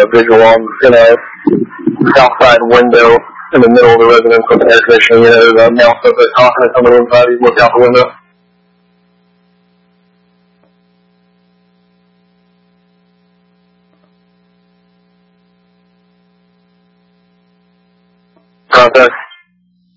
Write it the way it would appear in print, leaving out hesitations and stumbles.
visual on, south side window in the middle of the residence with the air conditioning. There's a male sofa talking to somebody inside. He's looking out the window. Contact.